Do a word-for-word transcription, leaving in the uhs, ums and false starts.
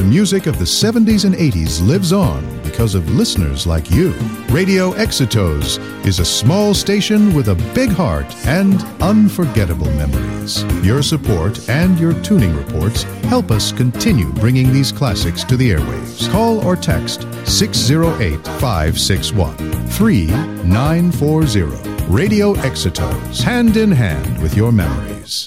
music of the seventies and eighties lives on because of listeners like you. Radio Exitos is a small station with a big heart and unforgettable memories. Your support and your tuning reports help us continue bringing these classics to the airwaves. Call or text six oh eight, five six one, three nine four zero. Radio Exitos, hand in hand with your memory.